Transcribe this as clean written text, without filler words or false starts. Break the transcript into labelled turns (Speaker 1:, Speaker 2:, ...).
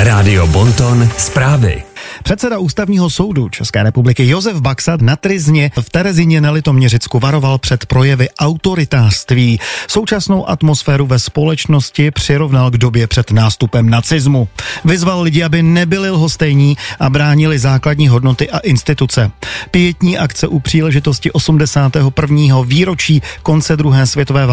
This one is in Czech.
Speaker 1: Rádio Bonton zprávy.
Speaker 2: Předseda Ústavního soudu České republiky Josef Baxa na Tryzně v Terezíně na Litoměřicku varoval před projevy autoritářství. Současnou atmosféru ve společnosti přirovnal k době před nástupem nacismu. Vyzval lidi, aby nebyli lhostejní a bránili základní hodnoty a instituce. Pietní akce u příležitosti 81. výročí konce druhé světové války